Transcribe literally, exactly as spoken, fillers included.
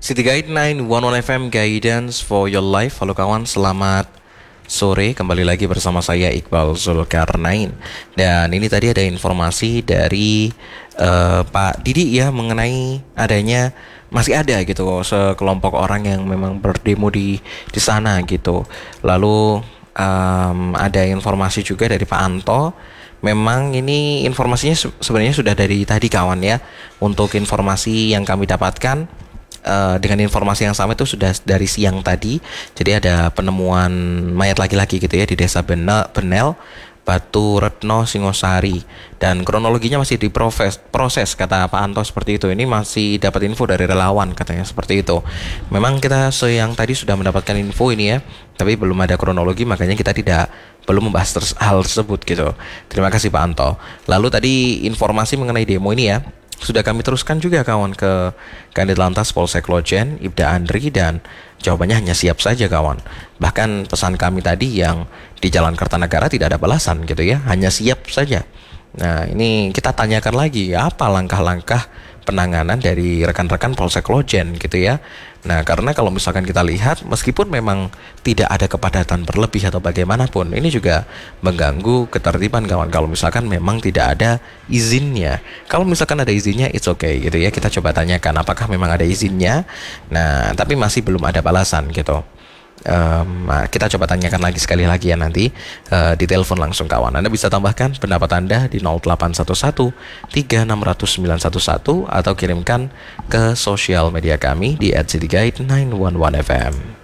City Guide sembilan satu satu F M Guidance for your life. Halo kawan, selamat sore. Kembali lagi bersama saya Iqbal Zulkarnain. Dan ini tadi ada informasi dari uh, Pak Didi ya, mengenai adanya masih ada gitu sekelompok orang yang memang berdemo di di sana gitu. Lalu um, ada informasi juga dari Pak Anto. Memang ini informasinya se- sebenarnya sudah dari tadi kawan ya. Untuk informasi yang kami dapatkan, Uh, dengan informasi yang sama itu sudah dari siang tadi. Jadi ada penemuan mayat laki-laki gitu ya di desa Benel, Benel Batu Retno Singosari, dan kronologinya masih diproses proses kata Pak Anto seperti itu. Ini masih dapat info dari relawan katanya seperti itu. Memang kita siang tadi sudah mendapatkan info ini ya, tapi belum ada kronologi, makanya kita tidak belum membahas ter- hal tersebut gitu. Terima kasih Pak Anto. Lalu tadi informasi mengenai demo ini ya sudah kami teruskan juga kawan ke Kanit Lantas Polsek Lojen, Ibda Andri, dan jawabannya hanya siap saja kawan. Bahkan pesan kami tadi yang di Jalan Kertanegara tidak ada balasan gitu ya, hanya siap saja. Nah ini kita tanyakan lagi, apa langkah-langkah penanganan dari rekan-rekan Polsek Lojen gitu ya. Nah karena kalau misalkan kita lihat, meskipun memang tidak ada kepadatan berlebih atau bagaimanapun, ini juga mengganggu ketertiban kawan. Kalau misalkan memang tidak ada izinnya, kalau misalkan ada izinnya it's okay gitu ya, kita coba tanyakan apakah memang ada izinnya. Nah tapi masih belum ada balasan gitu. Um, nah, kita coba tanyakan lagi sekali lagi ya nanti uh, di telepon langsung kawan. Anda bisa tambahkan pendapat Anda di nol delapan satu satu tiga enam nol nol sembilan satu satu atau kirimkan ke sosial media kami di at cityguide sembilan satu satu F M.